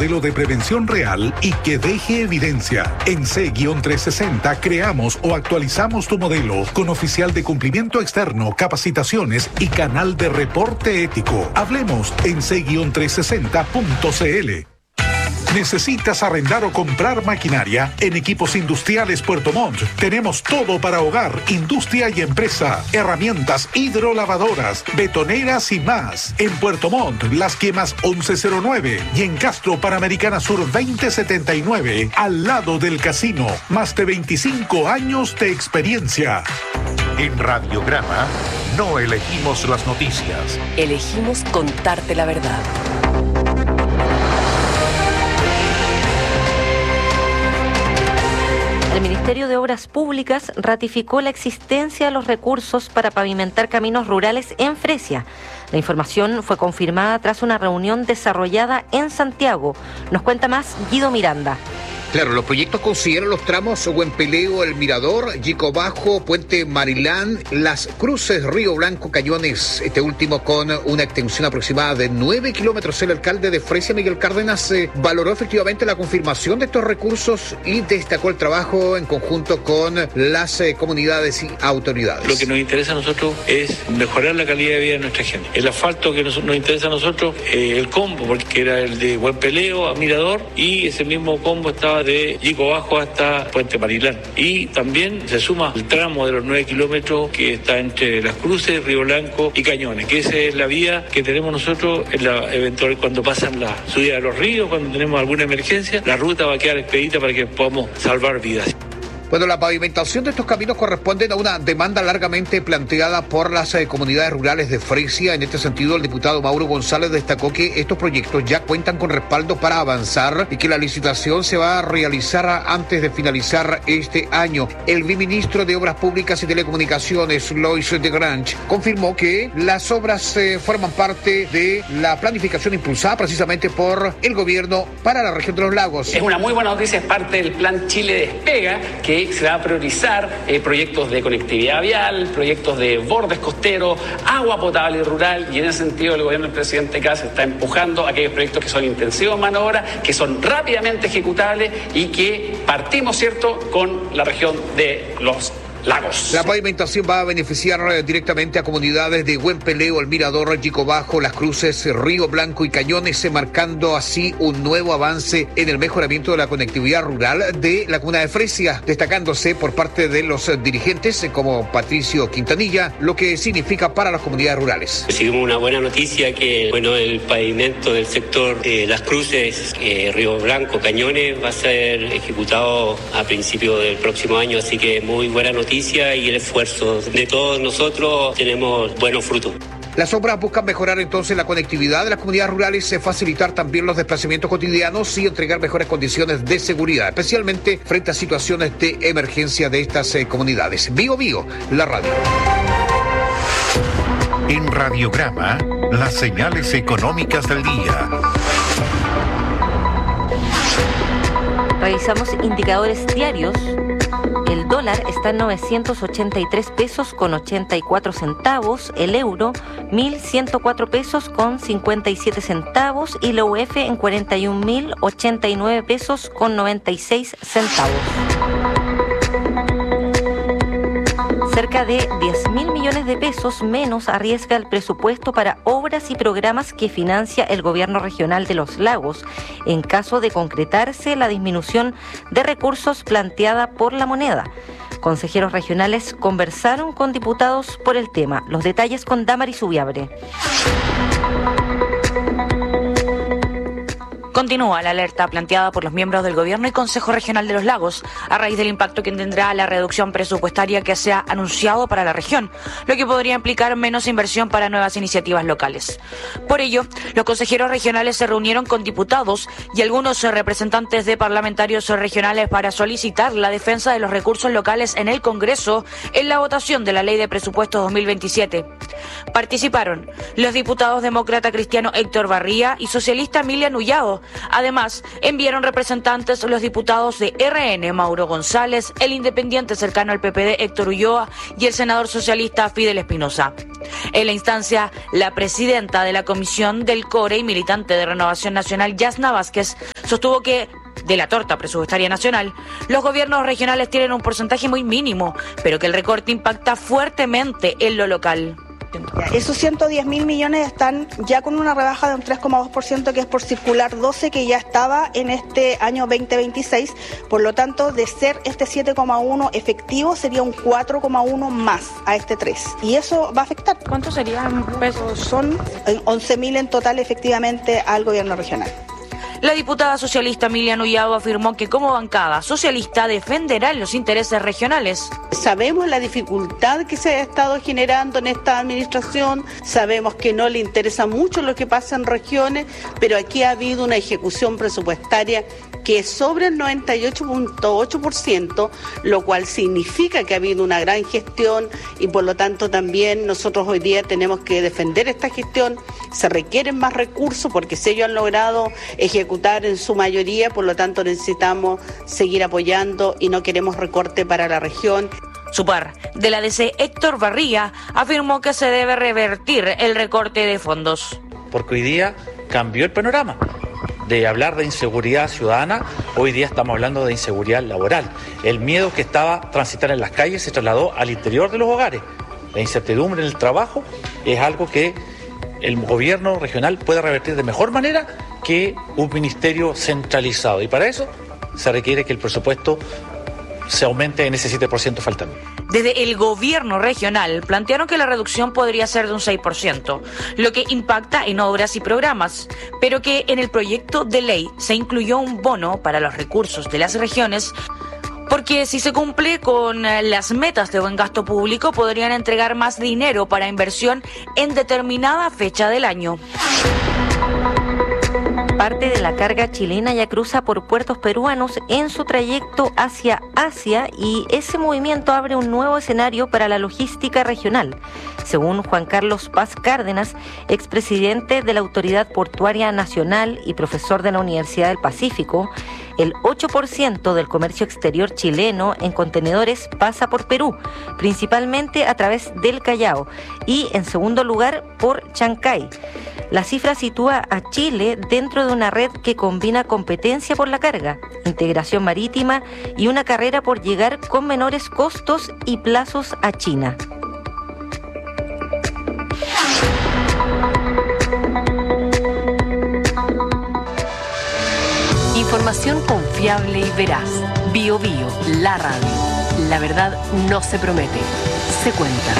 modelo de prevención real y que deje evidencia. En C-360 creamos o actualizamos tu modelo con oficial de cumplimiento externo, capacitaciones y canal de reporte ético. Hablemos en C-360.cl. ¿Necesitas arrendar o comprar maquinaria? En Equipos Industriales Puerto Montt tenemos todo para hogar, industria y empresa. Herramientas hidrolavadoras, betoneras y más. En Puerto Montt, Las Quemas 1109 y en Castro Panamericana Sur 2079, al lado del casino. Más de 25 años de experiencia. En Radiograma no elegimos las noticias. Elegimos contarte la verdad. El Ministerio de Obras Públicas ratificó la existencia de los recursos para pavimentar caminos rurales en Fresia. La información fue confirmada tras una reunión desarrollada en Santiago. Nos cuenta más Guido Miranda. Claro, los proyectos consideran los tramos Huempeleo, El Mirador, Yico Bajo, Puente Marilán, Las Cruces, Río Blanco, Cañones, este último con una extensión aproximada de 9 kilómetros. El alcalde de Fresia, Miguel Cárdenas, valoró efectivamente la confirmación de estos recursos y destacó el trabajo en conjunto con las comunidades y autoridades. Lo que nos interesa a nosotros es mejorar la calidad de vida de nuestra gente. El asfalto que nos interesa a nosotros, el combo, porque era el de Huempeleo a Mirador, y ese mismo combo estaba de Yico Bajo hasta Puente Marilán. Y también se suma el tramo de los 9 kilómetros que está entre Las Cruces, Río Blanco y Cañones, que esa es la vía que tenemos nosotros en la eventual cuando pasan la subida de los ríos, cuando tenemos alguna emergencia, la ruta va a quedar expedita para que podamos salvar vidas. Bueno, la pavimentación de estos caminos corresponde a una demanda largamente planteada por las comunidades rurales de Fresia. En este sentido, el diputado Mauro González destacó que estos proyectos ya cuentan con respaldo para avanzar y que la licitación se va a realizar antes de finalizar este año. El viceministro de Obras Públicas y Telecomunicaciones, Lois de Grange, confirmó que las obras forman parte de la planificación impulsada precisamente por el gobierno para la región de los lagos. Es una muy buena noticia, es parte del plan Chile Despega, que se va a priorizar proyectos de conectividad vial, proyectos de bordes costeros, agua potable rural, y en ese sentido el gobierno del presidente Kast está empujando aquellos proyectos que son intensivos en mano de obra, que son rápidamente ejecutables y que partimos, ¿cierto?, con la región de los lagos. La pavimentación va a beneficiar directamente a comunidades de Huempeleo, El Mirador, Yico Bajo, Las Cruces, Río Blanco y Cañones, marcando así un nuevo avance en el mejoramiento de la conectividad rural de la comuna de Fresia, destacándose por parte de los dirigentes como Patricio Quintanilla lo que significa para las comunidades rurales. Recibimos una buena noticia que el pavimento del sector Las Cruces, Río Blanco, Cañones va a ser ejecutado a principios del próximo año, así que muy buena noticia. Y el esfuerzo de todos nosotros tenemos buenos frutos. Las obras buscan mejorar entonces la conectividad de las comunidades rurales, facilitar también los desplazamientos cotidianos y entregar mejores condiciones de seguridad, especialmente frente a situaciones de emergencia de estas comunidades. Bio, la radio. En Radiograma, las señales económicas del día. Revisamos indicadores diarios. El dólar está en 983 pesos con 84 centavos, el euro 1.104 pesos con 57 centavos y la UF en 41.089 pesos con 96 centavos. Cerca de 10.000 millones de pesos menos arriesga el presupuesto para obras y programas que financia el gobierno regional de Los Lagos, en caso de concretarse la disminución de recursos planteada por la moneda. Consejeros regionales conversaron con diputados por el tema. Los detalles con Damaris Ubiabre. Continúa la alerta planteada por los miembros del Gobierno y Consejo Regional de los Lagos a raíz del impacto que tendrá la reducción presupuestaria que se ha anunciado para la región, lo que podría implicar menos inversión para nuevas iniciativas locales. Por ello, los consejeros regionales se reunieron con diputados y algunos representantes de parlamentarios regionales para solicitar la defensa de los recursos locales en el Congreso en la votación de la Ley de Presupuestos 2027. Participaron los diputados demócrata cristiano Héctor Barría y socialista Emilia Nullado. Además, enviaron representantes los diputados de RN, Mauro González, el independiente cercano al PPD, Héctor Ulloa, y el senador socialista Fidel Espinosa. En la instancia, la presidenta de la Comisión del CORE y militante de Renovación Nacional, Yasna Vázquez, Sostuvo que de la torta presupuestaria nacional, los gobiernos regionales tienen un porcentaje muy mínimo, pero que el recorte impacta fuertemente en lo local. Esos 110.000 millones están ya con una rebaja de un 3,2%, que es por circular 12, que ya estaba en este año 2026. Por lo tanto, de ser este 7,1 efectivo, sería un 4,1 más a este 3. Y eso va a afectar. ¿Cuánto serían pesos? Son 11.000 en total, efectivamente, al gobierno regional. La diputada socialista Emilia Nullado afirmó que como bancada socialista defenderán los intereses regionales. Sabemos la dificultad que se ha estado generando en esta administración, sabemos que no le interesa mucho lo que pasa en regiones, pero aquí ha habido una ejecución presupuestaria que es sobre el 98,8%, lo cual significa que ha habido una gran gestión y por lo tanto también nosotros hoy día tenemos que defender esta gestión. Se requieren más recursos porque si ellos han logrado ejecutar en su mayoría, por lo tanto necesitamos seguir apoyando y no queremos recorte para la región. Su par de la DC, Héctor Barría, afirmó que se debe revertir el recorte de fondos. Porque hoy día cambió el panorama. De hablar de inseguridad ciudadana, hoy día estamos hablando de inseguridad laboral. El miedo que estaba transitar en las calles se trasladó al interior de los hogares. La incertidumbre en el trabajo es algo que el gobierno regional puede revertir de mejor manera que un ministerio centralizado. Y para eso se requiere que el presupuesto se aumente en ese 7% faltando. Desde el gobierno regional plantearon que la reducción podría ser de un 6%, lo que impacta en obras y programas, pero que en el proyecto de ley se incluyó un bono para los recursos de las regiones, porque si se cumple con las metas de buen gasto público, podrían entregar más dinero para inversión en determinada fecha del año. Parte de la carga chilena ya cruza por puertos peruanos en su trayecto hacia Asia y ese movimiento abre un nuevo escenario para la logística regional. Según Juan Carlos Paz Cárdenas, expresidente de la Autoridad Portuaria Nacional y profesor de la Universidad del Pacífico, el 8% del comercio exterior chileno en contenedores pasa por Perú, principalmente a través del Callao y, en segundo lugar, por Chancay. La cifra sitúa a Chile dentro de una red que combina competencia por la carga, integración marítima y una carrera por llegar con menores costos y plazos a China. Información confiable y veraz. Bio Bio, la radio. La verdad no se promete, se cuenta.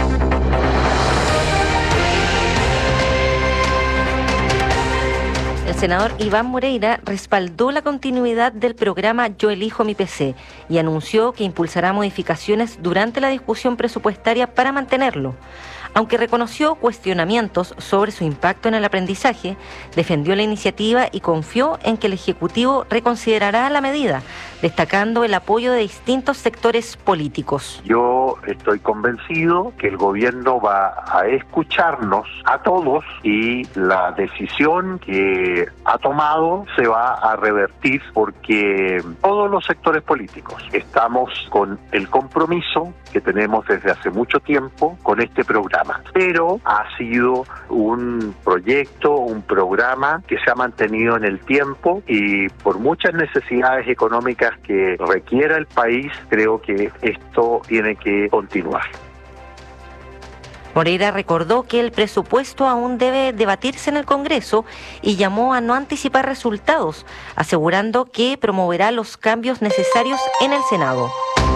El senador Iván Moreira respaldó la continuidad del programa Yo Elijo Mi PC y anunció que impulsará modificaciones durante la discusión presupuestaria para mantenerlo. Aunque reconoció cuestionamientos sobre su impacto en el aprendizaje, defendió la iniciativa y confió en que el Ejecutivo reconsiderará la medida, destacando el apoyo de distintos sectores políticos. Yo estoy convencido que el gobierno va a escucharnos a todos y la decisión que ha tomado se va a revertir porque todos los sectores políticos estamos con el compromiso que tenemos desde hace mucho tiempo con este programa. Pero ha sido un proyecto, un programa que se ha mantenido en el tiempo y por muchas necesidades económicas que requiera el país, creo que esto tiene que continuar. Moreira recordó que el presupuesto aún debe debatirse en el Congreso y llamó a no anticipar resultados, asegurando que promoverá los cambios necesarios en el Senado.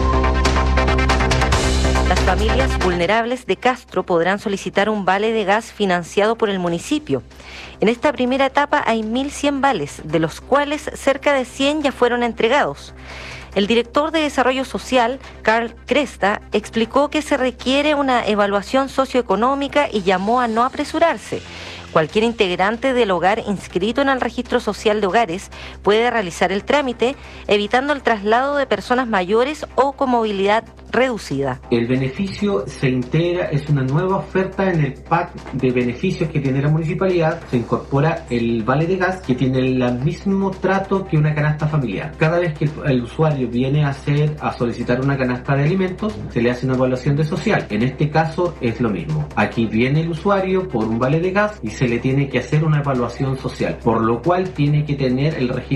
Las familias vulnerables de Castro podrán solicitar un vale de gas financiado por el municipio. En esta primera etapa hay 1.100 vales, de los cuales cerca de 100 ya fueron entregados. El director de Desarrollo Social, Carl Cresta, explicó que se requiere una evaluación socioeconómica y llamó a no apresurarse. Cualquier integrante del hogar inscrito en el registro social de hogares puede realizar el trámite, evitando el traslado de personas mayores o con movilidad reducida. El beneficio se integra, es una nueva oferta en el pack de beneficios que tiene la municipalidad. Se incorpora el vale de gas que tiene el mismo trato que una canasta familiar. Cada vez que el usuario viene a solicitar una canasta de alimentos, se le hace una evaluación de social. En este caso es lo mismo. Aquí viene el usuario por un vale de gas y se le tiene que hacer una evaluación social, por lo cual tiene que tener el registro